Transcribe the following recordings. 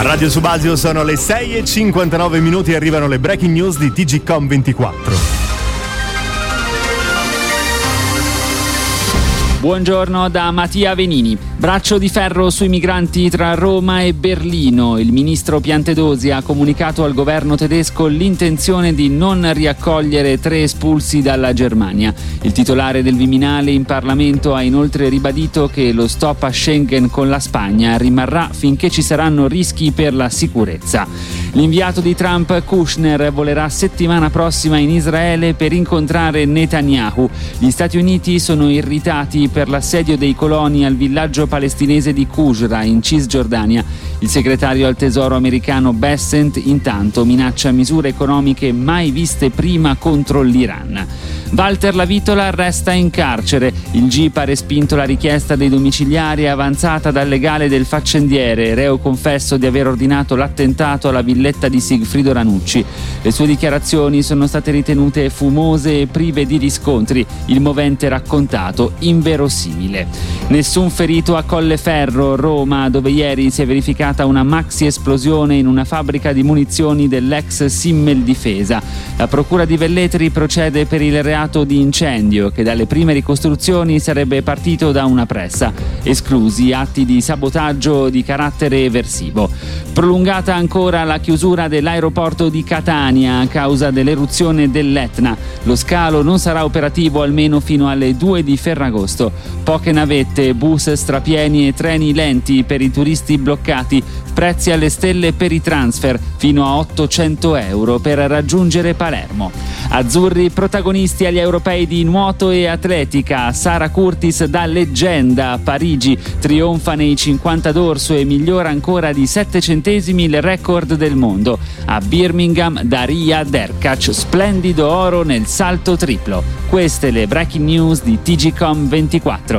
A Radio Subasio sono le 6:59 e arrivano le breaking news di TGcom 24. Buongiorno da Mattia Venini. Braccio di ferro sui migranti tra Roma e Berlino. Il ministro Piantedosi ha comunicato al governo tedesco l'intenzione di non riaccogliere 3 espulsi dalla Germania. Il titolare del Viminale in Parlamento ha inoltre ribadito che lo stop a Schengen con la Spagna rimarrà finché ci saranno rischi per la sicurezza. L'inviato di Trump, Kushner, volerà settimana prossima in Israele per incontrare Netanyahu. Gli Stati Uniti sono irritati per l'assedio dei coloni al villaggio palestinese di Qusra in Cisgiordania. Il segretario al tesoro americano Bessent intanto minaccia misure economiche mai viste prima contro l'Iran. Walter Lavitola resta in carcere. Il GIP ha respinto la richiesta dei domiciliari avanzata dal legale del faccendiere, reo confesso di aver ordinato l'attentato alla villetta di Sigfrido Ranucci. Le sue dichiarazioni sono state ritenute fumose e prive di riscontri, il movente raccontato inverosimile. Nessun ferito a Colleferro, Roma, dove ieri si è verificata una maxi esplosione in una fabbrica di munizioni dell'ex Simmel Difesa. La procura di Velletri procede per il reato di incendio che dalle prime ricostruzioni sarebbe partito da una pressa, esclusi atti di sabotaggio di carattere eversivo. Prolungata ancora la chiusura dell'aeroporto di Catania a causa dell'eruzione dell'Etna. Lo scalo non sarà operativo almeno fino alle 2 di Ferragosto. Poche navette, bus strapieni e treni lenti per i turisti bloccati. Prezzi alle stelle per i transfer, fino a €800 per raggiungere Palermo. Azzurri protagonisti agli europei di nuoto e atletica. Sara Curtis da leggenda a Parigi trionfa nei 50 d'orso e migliora ancora di 7 centesimi il record del mondo. A Birmingham Daria Derkac, splendido oro nel salto triplo. Queste le breaking news di TGcom 24.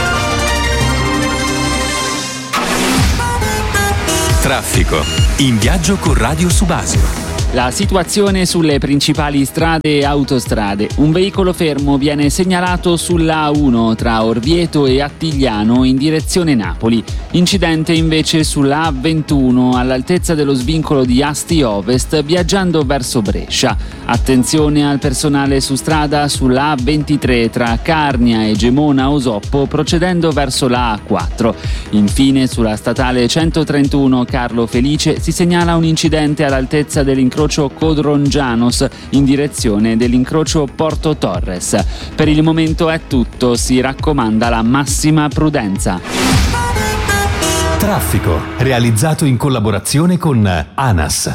Traffico. In viaggio con Radio Subasio. La situazione sulle principali strade e autostrade. Un veicolo fermo viene segnalato sulla A1 tra Orvieto e Attigliano in direzione Napoli. Incidente invece sulla A21 all'altezza dello svincolo di Asti Ovest viaggiando verso Brescia. Attenzione al personale su strada sulla A23 tra Carnia e Gemona Osoppo procedendo verso la A4. Infine sulla statale 131 Carlo Felice si segnala un incidente all'altezza dell'incrocio Codrongianos in direzione dell'incrocio Porto Torres. Per il momento è tutto, si raccomanda la massima prudenza. Traffico, realizzato in collaborazione con ANAS.